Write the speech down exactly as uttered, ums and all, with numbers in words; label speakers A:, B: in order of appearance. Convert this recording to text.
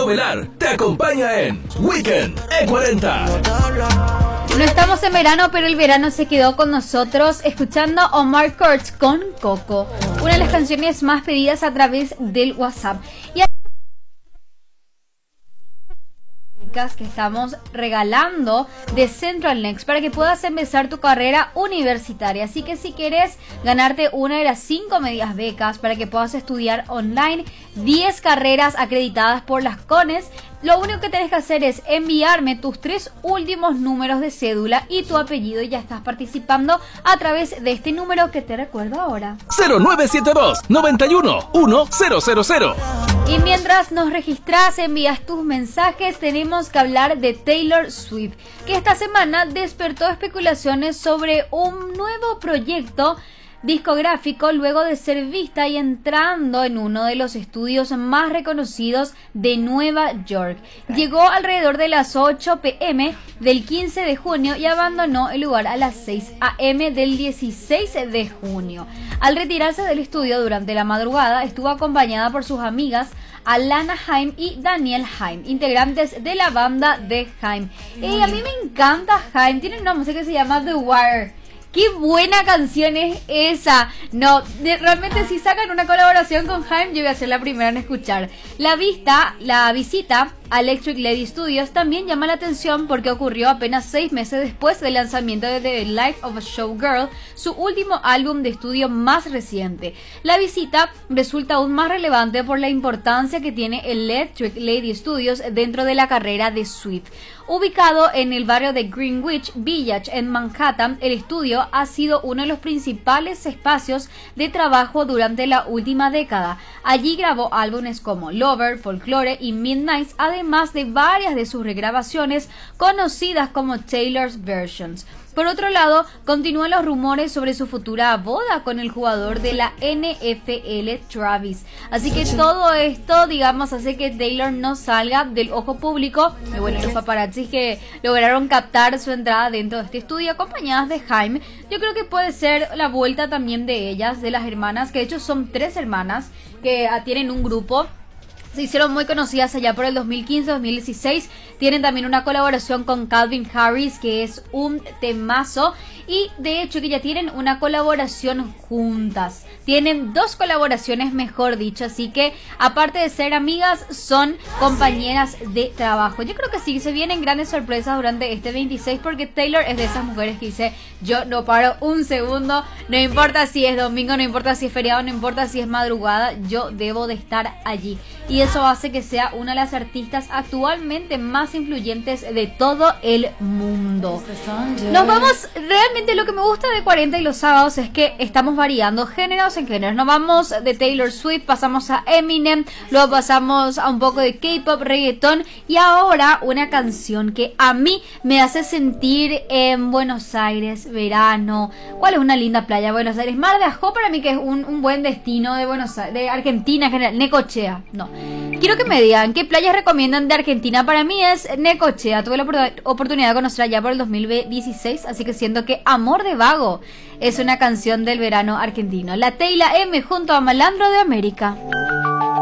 A: Darío Velar te acompaña en Weekend E cuarenta.
B: No estamos en verano, pero el verano se quedó con nosotros escuchando Omar Kurz con Coco, una de las canciones más pedidas a través del WhatsApp. Y que estamos regalando de Central Next para que puedas empezar tu carrera universitaria. Así que si quieres ganarte una de las cinco medias becas para que puedas estudiar online, diez carreras acreditadas por las CONES, lo único que tienes que hacer es enviarme tus tres últimos números de cédula y tu apellido y ya estás participando a través de este número que te recuerdo ahora.
A: cero nueve siete dos, noventa y uno, uno cero cero cero.
B: Y mientras nos registras, envías tus mensajes, tenemos que hablar de Taylor Swift, que esta semana despertó especulaciones sobre un nuevo proyecto discográfico luego de ser vista y entrando en uno de los estudios más reconocidos de Nueva York. Llegó alrededor de las ocho pe eme del quince de junio y abandonó el lugar a las seis a eme del dieciséis de junio. Al retirarse del estudio durante la madrugada, estuvo acompañada por sus amigas Alana Haim y Daniel Haim, integrantes de la banda de Haim. Y a mí me encanta Haim, tiene una música que se llama The Wire. ¡Qué buena canción es esa! No, de, realmente si sacan una colaboración con Haim, yo voy a ser la primera en escuchar. La vista, la visita a Electric Lady Studios también llama la atención porque ocurrió apenas seis meses después del lanzamiento de The Life of a Showgirl, su último álbum de estudio más reciente. La visita resulta aún más relevante por la importancia que tiene Electric Lady Studios dentro de la carrera de Swift. Ubicado en el barrio de Greenwich Village en Manhattan, el estudio ha sido uno de los principales espacios de trabajo durante la última década. Allí grabó álbumes como Lover, Folklore y Midnight, además de varias de sus regrabaciones conocidas como Taylor's Versions. Por otro lado, continúan los rumores sobre su futura boda con el jugador de la ene efe ele, Travis. Así que todo esto, digamos, hace que Taylor no salga del ojo público. Y bueno, los paparazzis que lograron captar su entrada dentro de este estudio, acompañadas de Haim, yo creo que puede ser la vuelta también de ellas, de las hermanas, que de hecho son tres hermanas que tienen un grupo. Se hicieron muy conocidas allá por el dos mil quince dos mil dieciséis. Tienen también una colaboración con Calvin Harris, que es un temazo. Y de hecho que ya tienen una colaboración juntas. Tienen dos colaboraciones, mejor dicho. Así que aparte de ser amigas, son compañeras de trabajo. Yo creo que sí, se vienen grandes sorpresas durante este veintiséis. Porque Taylor es de esas mujeres que dice: yo no paro un segundo. No importa si es domingo, no importa si es feriado, no importa si es madrugada. Yo debo de estar allí. Y eso hace que sea una de las artistas actualmente más influyentes de todo el mundo. Nos vamos, realmente lo que me gusta de cuarenta y los sábados es que estamos variando géneros en géneros. Nos vamos de Taylor Swift, pasamos a Eminem, luego pasamos a un poco de K-pop, reggaetón y ahora una canción que a mí me hace sentir en Buenos Aires, verano. ¿Cuál es una linda playa? Buenos Aires, Mar de Ajó para mí que es un, un buen destino de Buenos Aires, de Argentina en general. Necochea, no. Quiero que me digan qué playas recomiendan de Argentina. Para mí es Necochea. Tuve la oportunidad de conocer allá por el dos mil dieciséis, así que siento que Amor de Vago es una canción del verano argentino. La Teyla M junto a Malandro de América.